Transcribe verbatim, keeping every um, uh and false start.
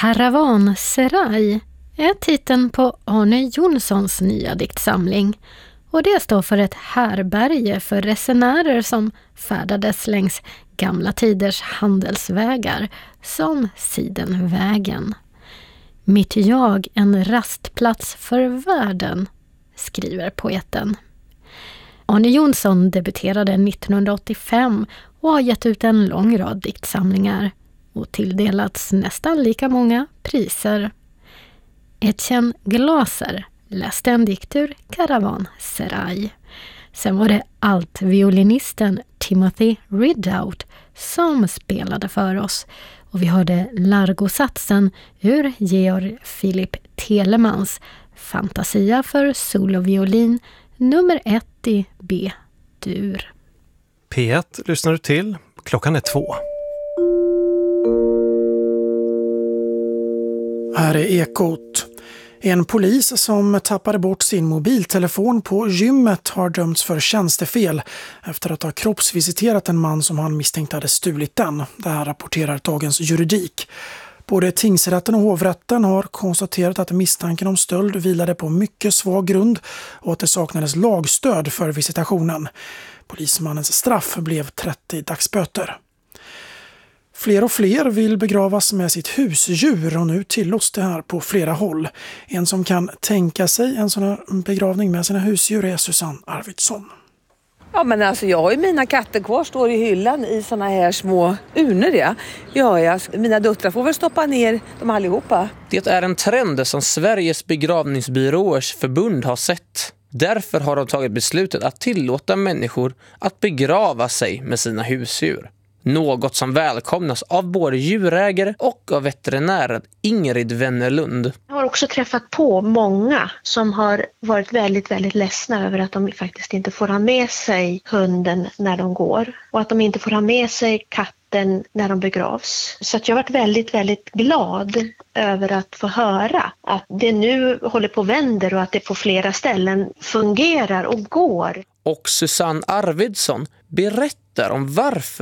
Karavanseraj är titeln på Arne Jonssons nya diktsamling, och det står för ett härberge för resenärer som färdades längs gamla tiders handelsvägar som Sidenvägen. Mitt jag en rastplats för världen, skriver poeten. Arne Jonsson debuterade nittonhundraåttiofem och har gett ut en lång rad diktsamlingar och tilldelats nästan lika många priser. Etienne Glaser läste en dikt ur Karavanseraj. Sen var det altviolinisten Timothy Ridout som spelade för oss, och vi hörde Largo-satsen ur Georg Philipp Telemans Fantasia för soloviolin nummer ett i B-dur. P ett lyssnar du till. Klockan är två. Här är Ekot. En polis som tappade bort sin mobiltelefon på gymmet har dömts för tjänstefel efter att ha kroppsvisiterat en man som han misstänkte hade stulit den. Det här rapporterar Dagens Juridik. Både tingsrätten och hovrätten har konstaterat att misstanken om stöld vilade på mycket svag grund och att det saknades lagstöd för visitationen. Polismannens straff blev trettio dagsböter. Fler och fler vill begravas med sitt husdjur, och nu tillåts det här på flera håll. En som kan tänka sig en sån här begravning med sina husdjur är Susanne Arvidsson. Ja, men alltså jag har ju mina katter kvar, står i hyllan i såna här små urnor. Ja. Ja, jag, mina döttrar får väl stoppa ner dem allihopa. Det är en trend som Sveriges begravningsbyråers förbund har sett. Därför har de tagit beslutet att tillåta människor att begrava sig med sina husdjur. Något som välkomnas av både djurägare och av veterinären Ingrid Wennerlund. Jag har också träffat på många som har varit väldigt, väldigt ledsna över att de faktiskt inte får ha med sig hunden när de går. Och att de inte får ha med sig katten när de begravs. Så att jag har varit väldigt, väldigt glad över att få höra att det nu håller på och vänder och att det på flera ställen fungerar och går. Och Susanne Arvidsson berättar om varför